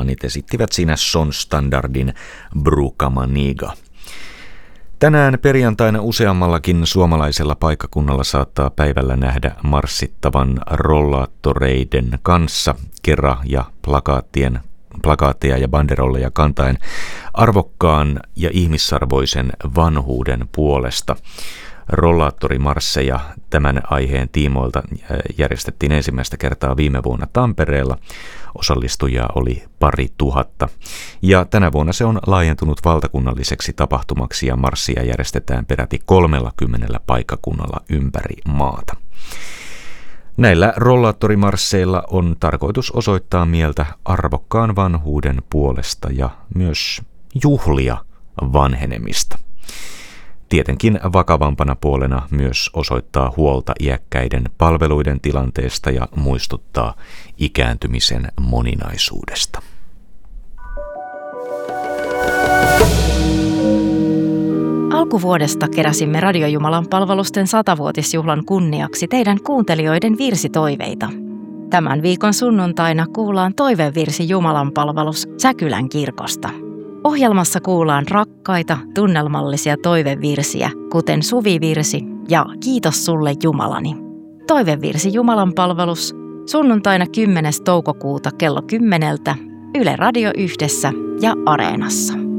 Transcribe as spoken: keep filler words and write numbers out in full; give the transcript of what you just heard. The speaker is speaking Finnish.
Balkanit esittivät siinä Son-standardin Brukamaniga. Tänään perjantaina useammallakin suomalaisella paikkakunnalla saattaa päivällä nähdä marssittavan rollaattoreiden kanssa kera- ja plakaattien, plakaatteja ja banderolleja kantaen arvokkaan ja ihmisarvoisen vanhuuden puolesta. Rollaattorimarsseja tämän aiheen tiimoilta järjestettiin ensimmäistä kertaa viime vuonna Tampereella. Osallistujia oli pari tuhatta. Ja tänä vuonna se on laajentunut valtakunnalliseksi tapahtumaksi ja marssia järjestetään peräti kolmellakymmenellä paikkakunnalla ympäri maata. Näillä rollaattorimarsseilla on tarkoitus osoittaa mieltä arvokkaan vanhuuden puolesta ja myös juhlia vanhenemista. Tietenkin vakavampana puolena myös osoittaa huolta iäkkäiden palveluiden tilanteesta ja muistuttaa ikääntymisen moninaisuudesta. Alkuvuodesta keräsimme Radiojumalan palvelusten satavuotisjuhlan kunniaksi teidän kuuntelijoiden virsitoiveita. Tämän viikon sunnuntaina kuullaan toivevirsi Jumalan palvelus Säkylän kirkosta. Ohjelmassa kuullaan rakkaita, tunnelmallisia toivevirsiä, kuten Suvivirsi ja Kiitos sulle Jumalani. Toivevirsi Jumalan palvelus sunnuntaina kymmenes toukokuuta kello kymmeneltä Yle Radio Yhdessä ja Areenassa.